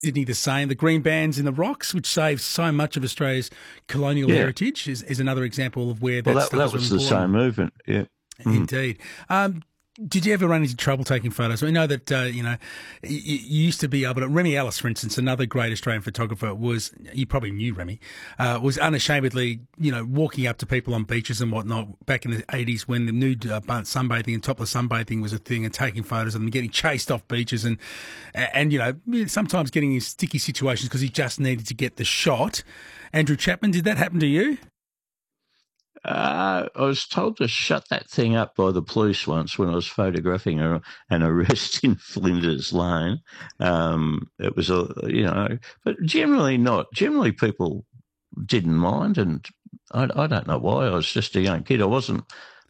Sydney the same. The green bands in the rocks, which saves so much of Australia's colonial heritage, is another example of where Well, that that stuff was is the important. same movement, yeah. Indeed. Did you ever run into trouble taking photos? We know that, you used to be able to... Remy Ellis, for instance, another great Australian photographer, was... You probably knew Remy. Was unashamedly, walking up to people on beaches and whatnot back in the 80s when the nude sunbathing and topless sunbathing was a thing, and taking photos of them getting chased off beaches and sometimes getting in sticky situations because he just needed to get the shot. Andrew Chapman, did that happen to you? I was told to shut that thing up by the police once when I was photographing an arrest in Flinders Lane. It was but generally not. Generally, people didn't mind, and I don't know why. I was just a young kid. I wasn't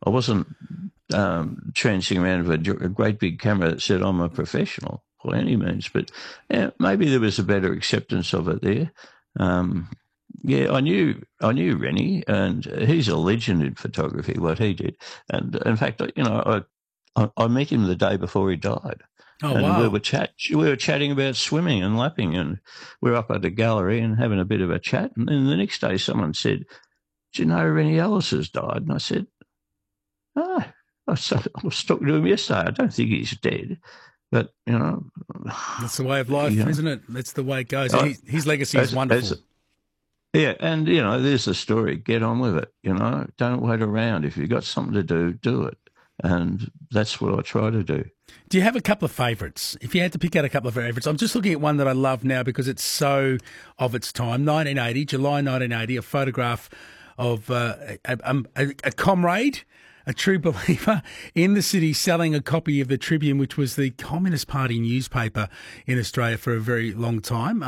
trancing around with a great big camera that said I'm a professional by any means. But maybe there was a better acceptance of it there. Yeah, I knew Rennie, and he's a legend in photography. What he did, and in fact, I met him the day before he died. Oh, and wow. we were chatting about swimming and lapping, and we were up at the gallery and having a bit of a chat. And then the next day, someone said, "Do you know Rennie Ellis has died?" And I said, "Oh, I was talking to him yesterday. I don't think he's dead." But that's the way of life, isn't it? That's the way it goes. His legacy is wonderful. Yeah, and, there's the story. Get on with it, Don't wait around. If you've got something to do, do it. And that's what I try to do. Do you have a couple of favourites? If you had to pick out a couple of favourites, I'm just looking at one that I love now because it's so of its time. July 1980, a photograph of a comrade, a true believer in the city, selling a copy of the Tribune, which was the Communist Party newspaper in Australia for a very long time.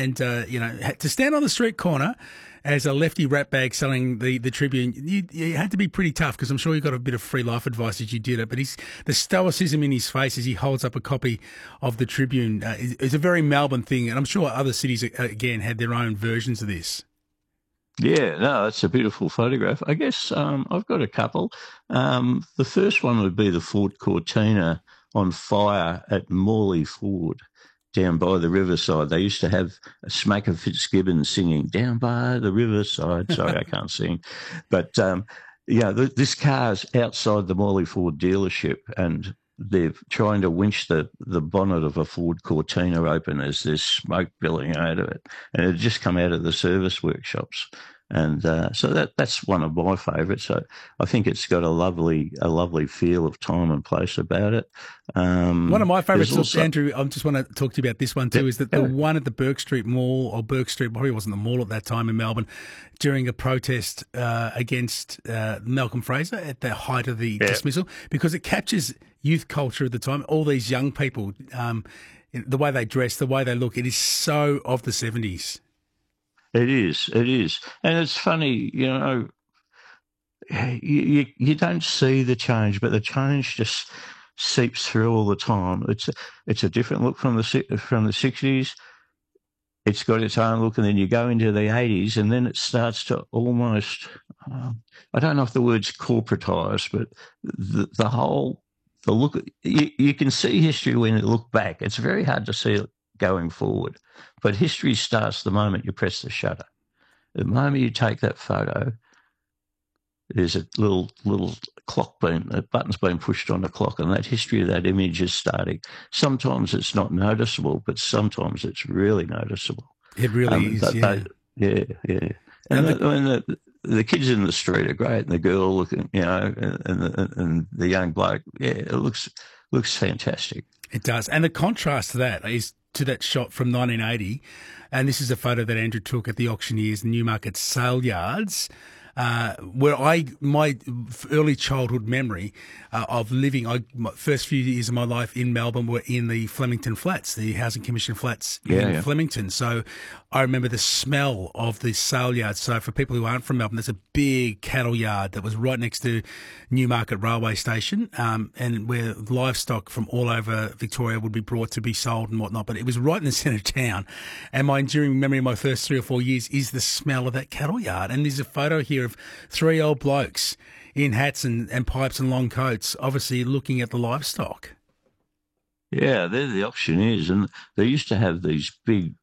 To stand on the street corner as a lefty ratbag selling the Tribune, you had to be pretty tough, because I'm sure you got a bit of free life advice as you did it. But the stoicism in his face as he holds up a copy of the Tribune is a very Melbourne thing, and I'm sure other cities, again, had their own versions of this. Yeah, no, that's a beautiful photograph. I guess I've got a couple. The first one would be the Ford Cortina on fire at Morley Ford down by the riverside. They used to have Smaker Fitzgibbon singing "Down by the Riverside." Sorry, I can't sing. But, this car's outside the Morley Ford dealership, and they're trying to winch the bonnet of a Ford Cortina open as there's smoke billowing out of it. And it had just come out of the service workshops. And so that's one of my favourites. I think it's got a lovely feel of time and place about it. One of my favourites, Andrew, I just want to talk to you about this one too, is that the one at the Bourke Street Mall, or Bourke Street, probably wasn't the mall at that time in Melbourne, during a protest against Malcolm Fraser at the height of the dismissal, because it captures youth culture at the time. All these young people, the way they dress, the way they look, it is so of the 70s. It is. And it's funny, you don't see the change, but the change just seeps through all the time. It's a different look from the 60s. It's got its own look, and then you go into the 80s, and then it starts to almost, I don't know if the word's corporatise, but the look, you can see history when you look back. It's very hard to see it going forward. But history starts the moment you press the shutter. The moment you take that photo, there's a little clock a button's been pushed on the clock, and that history of that image is starting. Sometimes it's not noticeable, but sometimes it's really noticeable. It really is, yeah. And the kids in the street are great, and the girl looking, and the young bloke, it looks fantastic. It does. And the contrast to that is to that shot from 1980, and this is a photo that Andrew took at the auctioneer's Newmarket sale yards, where my early childhood memory of living, my first few years of my life in Melbourne were in the Flemington Flats, the Housing Commission flats in Flemington. So I remember the smell of the sale yard. So for people who aren't from Melbourne, there's a big cattle yard that was right next to Newmarket Railway Station, and where livestock from all over Victoria would be brought to be sold and whatnot. But it was right in the centre of town. And my enduring memory of my first 3 or 4 years is the smell of that cattle yard. And there's a photo here of 3 old blokes in hats and pipes and long coats, obviously looking at the livestock. Yeah, they're the auctioneers, and they used to have these big